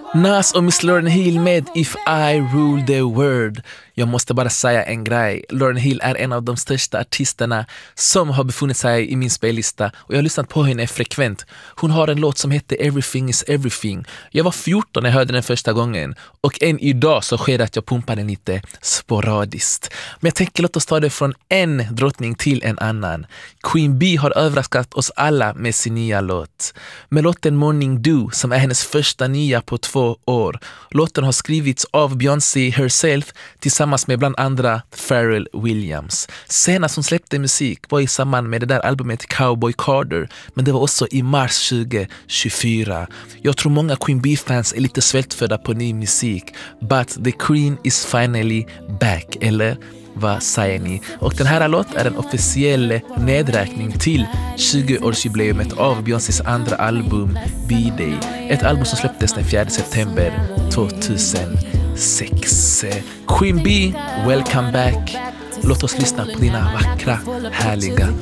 Nas och Miss Lauryn Hill med If I Rule the World. Jag måste bara säga en grej. Lauryn Hill är en av de största artisterna som har befunnit sig i min spellista och jag har lyssnat på henne frekvent. Hon har en låt som heter Everything is Everything. Jag var 14 när jag hörde den första gången och än idag så sker det att jag pumpar den lite sporadiskt. Men jag tänker låt oss ta det från en drottning till en annan. Queen Bee har överraskat oss alla med sin nya låt. Med låten Morning Dew som är hennes första nya på 2 år. Låten har skrivits av Beyoncé herself tillsammans med bland andra Pharrell Williams. Senast hon släppte musik var i samband med det där albumet Cowboy Carter, men det var också i mars 2024. Jag tror många Queen Bee-fans är lite svältfödda på ny musik, but the queen is finally back, eller vad säger ni? Och den här låt är en officiell nedräkning till 20-årsjubileumet av Beyoncés andra album B-Day. Ett album som släpptes den 4 september 2006. Queen Bee, welcome back. Låt oss lyssna på dina vackra, härliga